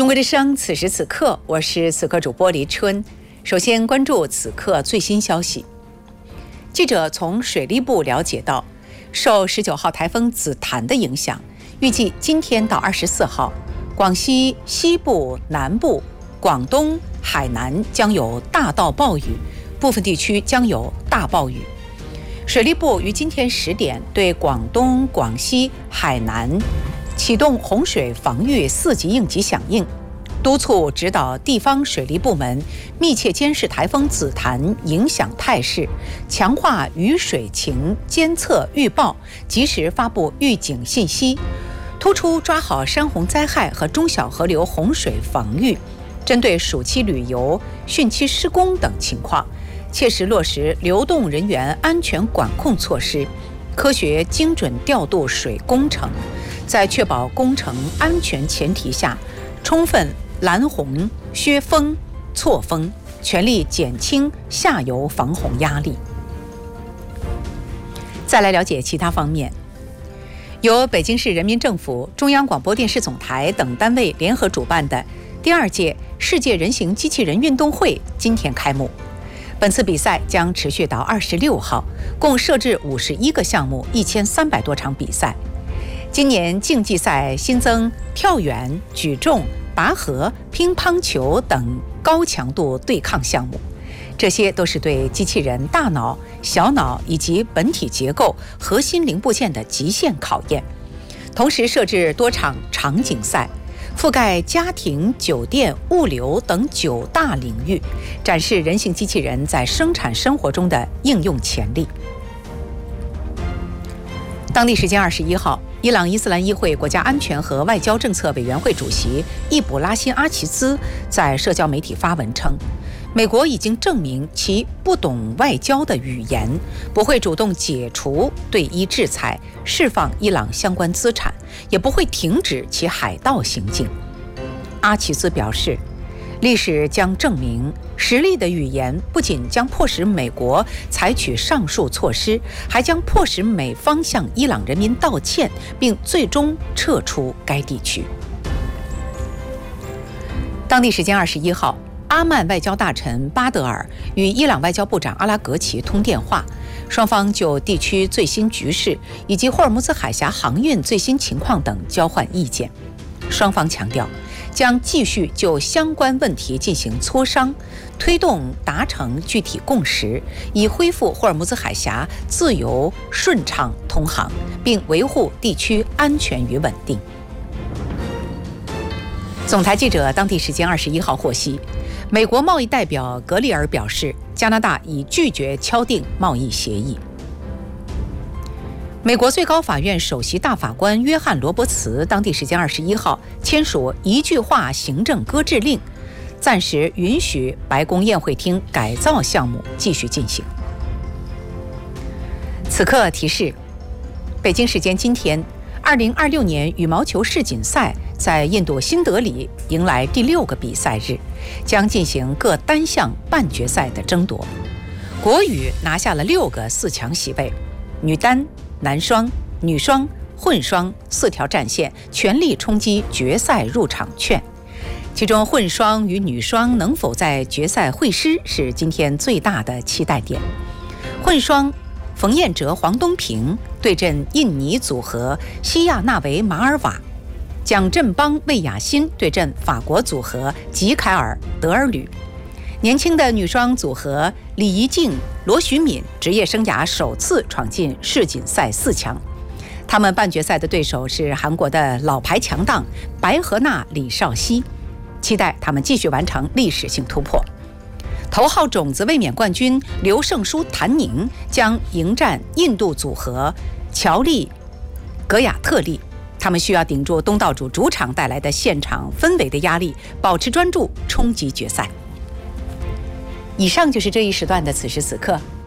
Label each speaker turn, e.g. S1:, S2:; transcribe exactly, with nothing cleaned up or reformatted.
S1: 中国之声，此时此刻，我是此刻主播黎春。首先关注此刻最新消息。记者从水利部了解到，受十九号台风紫檀的影响，预计今天到二十四号，广西西部、南部、广东、海南将有大到暴雨，部分地区将有大暴雨。水利部于今天十点对广东、广西、海南启动洪水防御四级应急响应，督促指导地方水利部门密切监视台风紫檀影响态势，强化雨水情监测预报，及时发布预警信息，突出抓好山洪灾害和中小河流洪水防御，针对暑期旅游、汛期施工等情况，切实落实流动人员安全管控措施，科学精准调度水工程，在确保工程安全前提下，充分拦洪、削峰、错峰，全力减轻下游防洪压力。再来了解其他方面，由北京市人民政府、中央广播电视总台等单位联合主办的第二届世界人形机器人运动会今天开幕。本次比赛将持续到二十六号，共设置五十一个项目，一千三百多场比赛。今年竞技赛新增跳远、举重、拔河、乒乓球等高强度对抗项目，这些都是对机器人大脑、小脑以及本体结构、核心零部件的极限考验。同时设置多场场景赛，覆盖家庭、酒店、物流等九大领域，展示人形机器人在生产生活中的应用潜力。当地时间二十一号，伊朗伊斯兰议会国家安全和外交政策委员会主席易卜拉欣·阿齐兹在社交媒体发文称，美国已经证明其不懂外交的语言，不会主动解除对伊制裁，释放伊朗相关资产，也不会停止其海盗行径。阿齐兹表示，历史将证明，实力的语言不仅将迫使美国采取上述措施，还将迫使美方向伊朗人民道歉，并最终撤出该地区。当地时间二十一号，阿曼外交大臣巴德尔与伊朗外交部长阿拉格齐通电话，双方就地区最新局势以及霍尔木兹海峡航运最新情况等交换意见。双方强调，将继续就相关问题进行磋商，推动达成具体共识，以恢复霍尔木兹海峡自由顺畅通航，并维护地区安全与稳定。总台记者当地时间二十一号获悉，美国贸易代表格里尔表示，加拿大已拒绝敲定贸易协议。美国最高法院首席大法官约翰·罗伯茨当地时间二十一号签署一句话行政搁置令，暂时允许白宫宴会厅改造项目继续进行。此刻提示，北京时间今天，二零二六年羽毛球世锦赛在印度新德里迎来第六个比赛日，将进行各单项半决赛的争夺。国羽拿下了六个四强席位，女单、男双、女双、混双四条战线全力冲击决赛入场券，其中混双与女双能否在决赛会师是今天最大的期待点。混双冯彦哲、黄东萍对阵印尼组合西亚纳维马尔瓦，蒋振邦、魏雅欣对阵法国组合吉凯尔德尔吕。年轻的女双组合李怡静、罗徐敏职业生涯首次闯进世锦赛四强，他们半决赛的对手是韩国的老牌强档白河娜、李绍熙，期待他们继续完成历史性突破。头号种子卫冕冠军刘胜书、谭宁将迎战印度组合乔丽、格亚特利，他们需要顶住东道主主场带来的现场氛围的压力，保持专注，冲击决赛。以上就是这一时段的此时此刻，